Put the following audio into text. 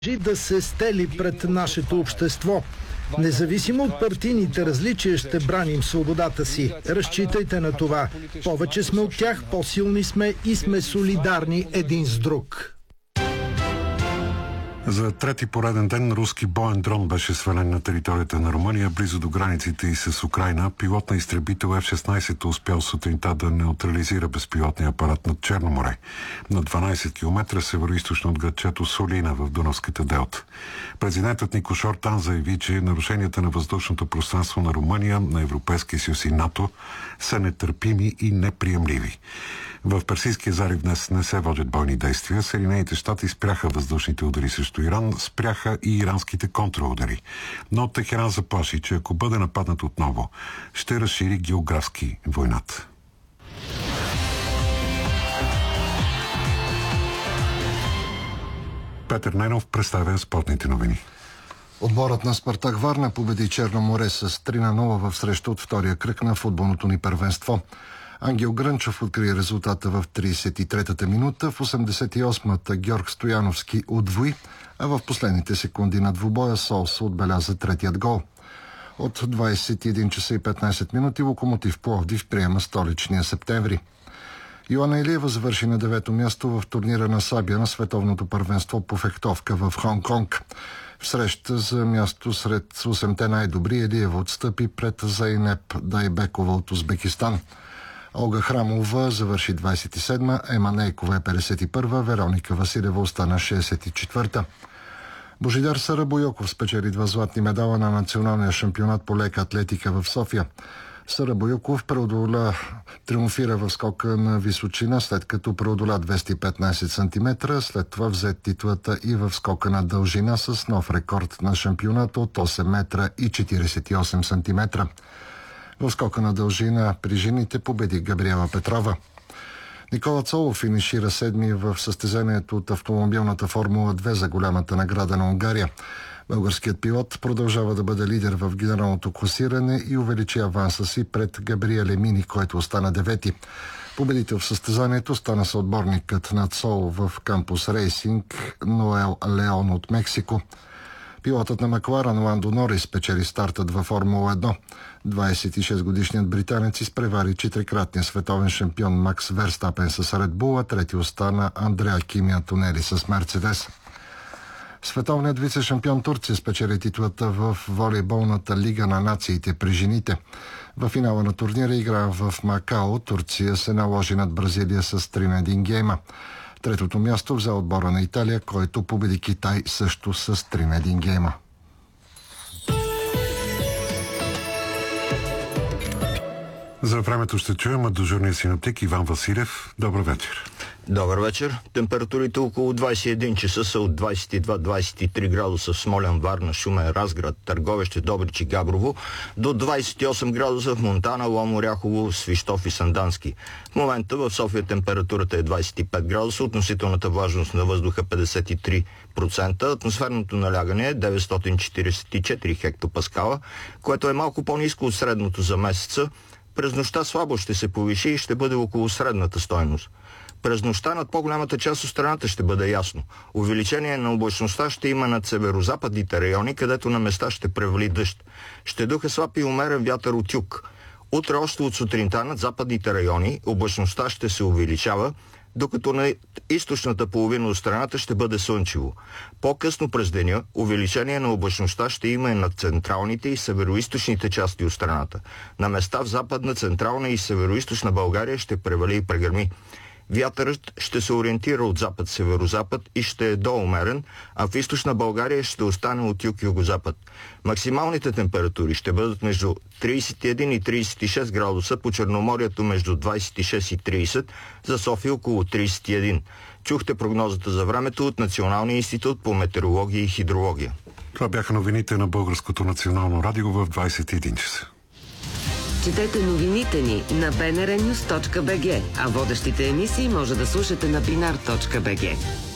да се стели пред нашето общество. Независимо от партийните различия, ще браним свободата си. Разчитайте на това. Повече сме от тях, по-силни сме и сме солидарни един с друг. За трети пореден ден руски боен дрон беше свален на територията на Румъния, близо до границите и с Украйна. Пилот на изтребител F-16 успял сутринта да неутрализира безпилотния апарат над Черно море. На 12 км североизточно от градчето Солина в Дунавската делта. Президентът Никош Ортан заяви, че нарушенията на въздушното пространство на Румъния, на Европейския съюз и НАТО са нетърпими и неприемливи. В Персийския залив днес не се водят бойни действия. Съединените щати спряха въздушните удари срещу Иран, спряха и иранските контраудари. Но Техеран заплаши, че ако бъде нападнат отново, ще разшири географски войната. Петър Ненов представя спортните новини. Отборът на Спартак Варна победи Черно море с 3-0 в среща от втория кръг на футболното ни първенство. Ангел Грънчов откри резултата в 33-та минута, в 88-та Георг Стояновски удвои, а в последните секунди на двубоя Солс отбеляза третият гол. От 21 часа и 15 минути Локомотив Пловдив приема столичния Септември. Йоана Илиева завърши на 9-то място в турнира на Сабия на световното първенство по фехтовка в Хонг-Конг. В среща за място сред 8-те най-добри Илиева отстъпи пред Зайнеп Дайбекова от Узбекистан. Олга Храмова завърши 27-ма, Ема Нейкова е 51-ва, Вероника Василева остана 64-та. Божидар Сарабойоков спечели 2 златни медала на националния шампионат по лека атлетика в София. Сарабойоков триумфира в скока на височина, след като преодоля 215 см, след това взе титлата и в скока на дължина с нов рекорд на шампионата от 8 метра и 48 см. В скока на дължина при жените победи Габриела Петрова. Никола Цолов финишира седми в състезанието от автомобилната Формула 2 за голямата награда на Унгария. Българският пилот продължава да бъде лидер в генералното класиране и увеличи аванса си пред Габриеле Мини, който остана 9-ти. Победител в състезанието стана съотборникът на Цолов в Кампус Рейсинг Ноел Леон от Мексико. Пилотът на Макларен Ландо Норис спечели стартът във Формула 1. 26-годишният британец изпревари 4-кратния световен шампион Макс Верстапен с Ред Бул, а трети остана Андреа Кими Антонели с Мерцедес. Световният вице-шампион Турция спечели титлата в волейболната лига на нациите при жените. В финала на турнира игра в Макао Турция се наложи над Бразилия с 3-1 гейма. Третото място взе отбора на Италия, който победи Китай също с 3-1 гейма. За времето ще чуем от дежурния синоптик Иван Василев. Добър вечер. Добър вечер. Температурите около 21 часа са от 22-23 градуса в Смолян, Варна, Шумен, Разград, Търговище, Добрич и Габрово, до 28 градуса в Монтана, Лом, Оряхово, Свищов и Сандански. В момента в София температурата е 25 градуса, относителната влажност на въздуха 53%, атмосферното налягане е 944 хектопаскала, което е малко по-ниско от средното за месеца. През нощта слабо ще се повиши и ще бъде около средната стойност. През нощта над по-голямата част от страната ще бъде ясно. Увеличение на облачността ще има над северо-западните райони, където на места ще превали дъжд. Ще духа слаб и умерен вятър от юг. Утре още от сутринта над западните райони облачността ще се увеличава, докато на източната половина от страната ще бъде слънчево. По-късно през деня увеличение на облачността ще има и над централните и североизточните части от страната. На места в западна, централна и североизточна България ще превали и прегърми. Вятърът ще се ориентира от запад-северозапад и ще е доумерен, а в източна България ще остане от юг-югозапад. Максималните температури ще бъдат между 31 и 36 градуса, по Черноморието между 26 и 30, за София около 31. Чухте прогнозата за времето от Националния институт по метеорология и хидрология. Това бяха новините на Българското национално радио в 21 часа. Четете новините ни на bnrnews.bg, а водещите емисии може да слушате на binar.bg.